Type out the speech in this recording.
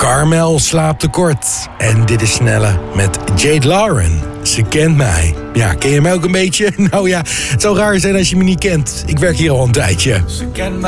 Carmel slaapt tekort. En dit is Snelle met Jade Lauren. Ze kent mij. Ja, ken je mij ook een beetje? Nou ja, het zou raar zijn als je me niet kent. Ik werk hier al een tijdje.